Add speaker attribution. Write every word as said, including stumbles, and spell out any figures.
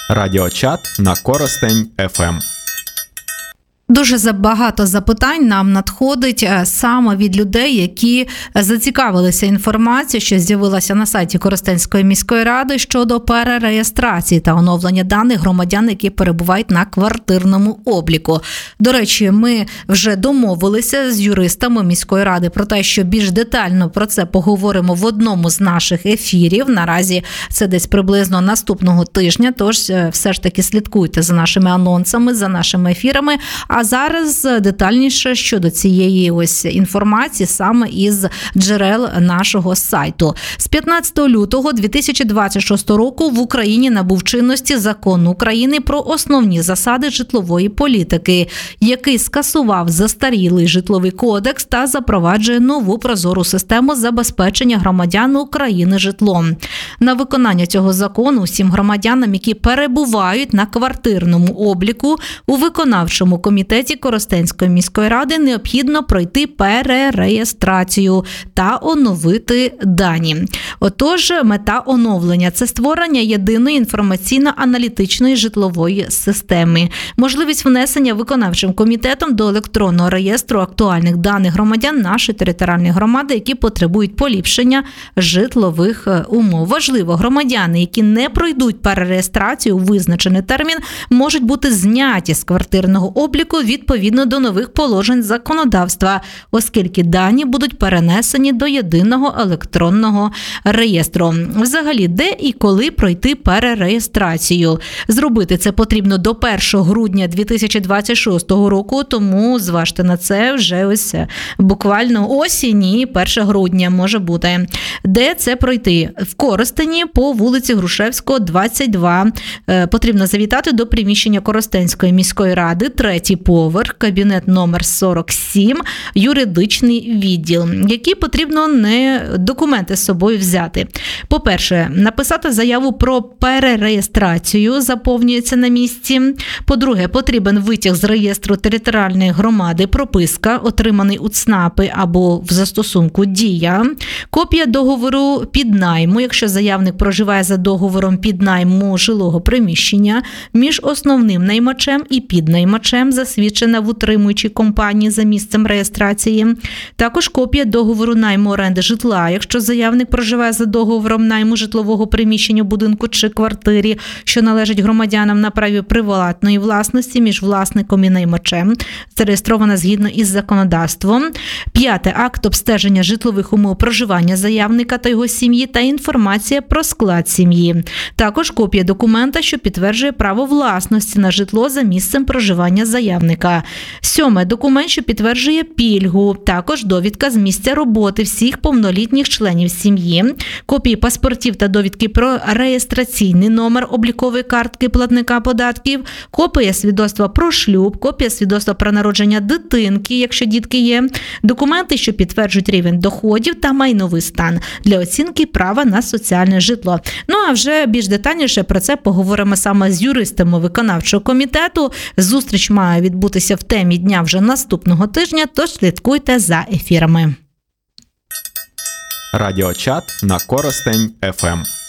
Speaker 1: Радіочат на Коростень еф ем.
Speaker 2: Дуже багато запитань нам надходить саме від людей, які зацікавилися інформацією, що з'явилася на сайті Коростенської міської ради щодо перереєстрації та оновлення даних громадян, які перебувають на квартирному обліку. До речі, ми вже домовилися з юристами міської ради про те, що більш детально про це поговоримо в одному з наших ефірів. Наразі це десь приблизно наступного тижня, тож все ж таки слідкуйте за нашими анонсами, за нашими ефірами. А зараз детальніше щодо цієї ось інформації саме із джерел нашого сайту. З п'ятнадцятого лютого дві тисячі двадцять шостого року в Україні набув чинності Закон України про основні засади житлової політики, який скасував застарілий житловий кодекс та запроваджує нову прозору систему забезпечення громадян України житлом. На виконання цього закону всім громадянам, які перебувають на квартирному обліку, у виконавчому комітеті Коростенської міської ради необхідно пройти перереєстрацію та оновити дані. Отож, мета оновлення – це створення єдиної інформаційно-аналітичної житлової системи. Можливість внесення виконавчим комітетом до електронного реєстру актуальних даних громадян нашої територіальної громади, які потребують поліпшення житлових умов. Важливо, громадяни, які не пройдуть перереєстрацію у визначений термін, можуть бути зняті з квартирного обліку відповідно до нових положень законодавства, оскільки дані будуть перенесені до єдиного електронного реєстру. Взагалі, де і коли пройти перереєстрацію? Зробити це потрібно до першого грудня дві тисячі двадцять шостого року, тому зважте на це вже ось буквально осінь і першого грудня може бути. Де це пройти? В Коростені по вулиці Грушевського, двадцять два. Потрібно завітати до приміщення Коростенської міської ради, третій поверх, кабінет номер сорок сім, юридичний відділ. Які потрібно не документи з собою взяти? По-перше, написати заяву про перереєстрацію, заповнюється на місці. По-друге, потрібен витяг з реєстру територіальної громади, прописка, отриманий у ЦНАПі або в застосунку «Дія», копія договору піднайму, якщо заявник проживає за договором піднайму жилого приміщення між основним наймачем і піднаймачем, засвідчена в утримуючій компанії за місцем реєстрації. Також копія договору найму оренди житла, якщо заявник проживає за договором найму житлового приміщення, будинку чи квартирі, що належить громадянам на праві приватної власності між власником і наймачем, зареєстрована згідно із законодавством. П'яте. Акт обстеження житлових умов проживання заявника та його сім'ї та інформація про склад сім'ї. Також копія документа, що підтверджує право власності на житло за місцем проживання заявника. Сьоме. Документ, що підтверджує пільгу. Також довідка з місця роботи всіх повнолітніх членів сім'ї. Копії паспортів та довідки про реєстраційний номер облікової картки платника податків. Копія свідоцтва про шлюб. Копія свідоцтва про народження дитинки, якщо дітки є. Документи, що підтверджують рівень доходів та майновий стан для оцінки права на соціальне житло. Ну а вже більш детальніше про це поговоримо саме з юристами виконавчого комітету. Зустріч має відбутися в темі дня вже наступного тижня, тож слідкуйте за ефірами.
Speaker 1: Радіочат на Коростень еф ем.